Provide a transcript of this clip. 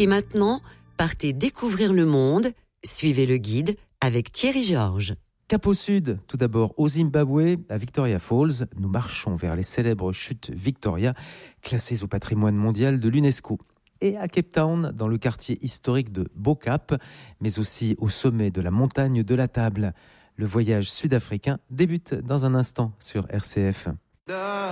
Et maintenant, partez découvrir le monde. Suivez le guide avec Thierry Georges. Cap au sud, tout d'abord au Zimbabwe, à Victoria Falls. Nous marchons vers les célèbres chutes Victoria, classées au patrimoine mondial de l'UNESCO. Et à Cape Town, dans le quartier historique de Bo-Kaap, mais aussi au sommet de la montagne de la Table. Le voyage sud-africain débute dans un instant sur RCF.